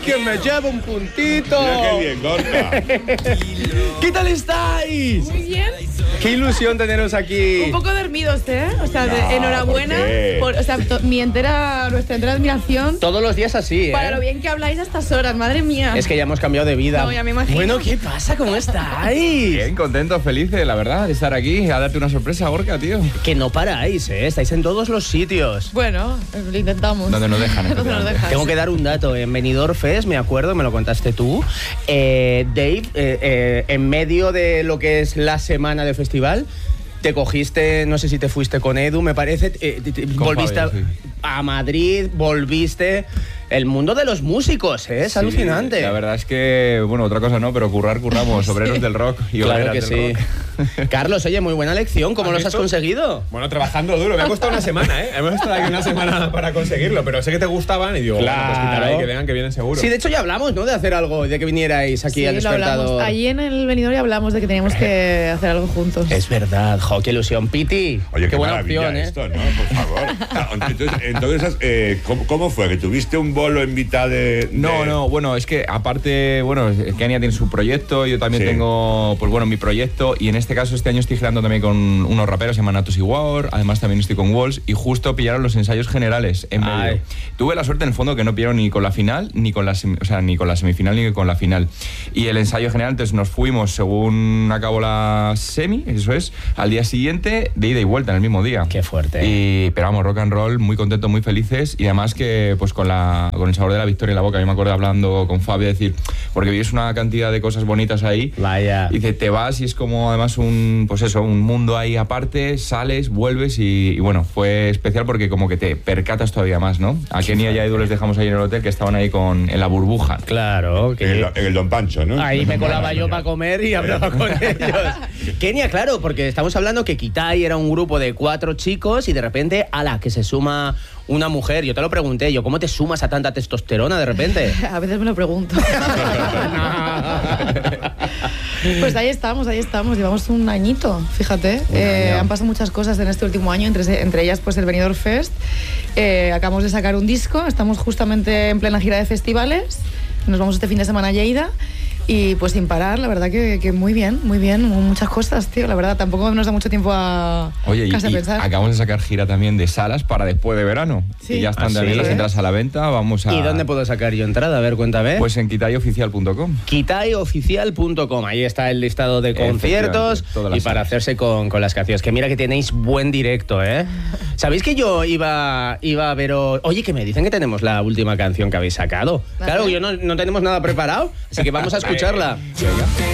que me lleva un puntito. Mira qué bien, Gorka. ¿Qué tal estáis? Muy bien. Qué ilusión teneros aquí. Un poco dormidos, ¿eh? O sea, No, enhorabuena. ¿por qué? O sea, nuestra entera admiración Todos los días así, ¿eh? para lo bien que habláis a estas horas, madre mía. Es que ya hemos cambiado de vida. No, ya me imagino. Bueno, ¿qué pasa? ¿Cómo estáis? Bien, contentos, felices, la verdad, de estar aquí a darte una sorpresa, Gorka, tío. Que no paráis, ¿eh? Estáis en todos los sitios. Bueno, lo intentamos. Donde nos dejan, Donde nos dejan. Tengo que dar un dato. En Benidorm Fest, me acuerdo, me lo contaste tú, Dave, en medio de lo que es la semana del festival, te cogiste, no sé si te fuiste con Edu, me parece, volviste Fabio, sí. a Madrid, volviste... El mundo de los músicos, ¿eh? Es Sí, alucinante. La verdad es que, bueno, otra cosa no, pero curramos, obreros del rock y Claro obreras que del sí. rock. Carlos, oye, muy buena lección. ¿Cómo ¿Has los has visto? conseguido? Bueno, trabajando duro. Me ha costado una semana, ¿eh? Hemos estado aquí una semana para conseguirlo, pero sé que te gustaban y digo, bueno, pues quitar ahí, que vengan, que vienen seguro. Sí, de hecho ya hablamos, ¿no? De hacer algo, de que vinierais aquí Sí, al lo despertador. hablamos. Allí en el Benidorm ya hablamos de que teníamos que hacer algo juntos. Es verdad, jo, qué ilusión. Piti, Oye, qué buena maravilla opción, ¿eh? esto, ¿no? Por favor. Entonces, ¿cómo fue? ¿Que tuviste un bolo en mitad de...? No, bueno, es que aparte, bueno, Kenia tiene su proyecto, yo también Sí. tengo, pues bueno, mi proyecto, y en este caso este año estoy girando también con unos raperos, se llaman Atos y War, además también estoy con Walls, y justo pillaron los ensayos generales en medio. Ay. Tuve la suerte en el fondo que no pillaron ni con la final, ni con la, ni con la semifinal, ni con la final. Y el ensayo general, entonces nos fuimos según acabó la semi, eso es, al día siguiente, de ida y vuelta en el mismo día. Qué fuerte. Pero vamos, rock and roll, muy contentos, muy felices, y además que pues con el sabor de la victoria en la boca. Yo me acuerdo hablando con Fabio, decir, porque vives una cantidad de cosas bonitas ahí. Vaya. Y dice, te vas y es como además un mundo ahí aparte, sales, vuelves y bueno, fue especial porque como que te percatas todavía más, ¿no? A Kenia y a Edu les dejamos ahí en el hotel, que estaban ahí en la burbuja. Claro, que En el Don Pancho, ¿no? ahí me colaba yo para comer y hablaba con ellos. Kenia, claro, porque estamos hablando que Kitai era un grupo de 4 chicos y de repente, ala, que se suma una mujer. Yo te lo pregunté, ¿cómo te sumas a tanta testosterona de repente? A veces me lo pregunto. Pues ahí estamos, llevamos un añito, fíjate. Han pasado muchas cosas en este último año, entre ellas pues el Benidorm Fest. Acabamos de sacar un disco, estamos justamente en plena gira de festivales, nos vamos este fin de semana a Lleida. Y pues sin parar, la verdad que muy bien, muchas cosas, tío, la verdad, tampoco nos da mucho tiempo a Oye, casi a y pensar. acabamos de sacar gira también de salas para después de verano. Sí. Y ya están ¿Ah, también sí? las entradas a la venta, vamos a... ¿Y dónde puedo sacar yo entrada? A ver, cuéntame. Pues en kitayOficial.com. kitayOficial.com, ahí está el listado de conciertos todas las y para salas. hacerse con las canciones. Que mira que tenéis buen directo, ¿eh? ¿Sabéis que yo iba a veros? Oye, que me dicen que tenemos la última canción que habéis sacado. Claro, yo no tenemos nada preparado, así que vamos a escucharla.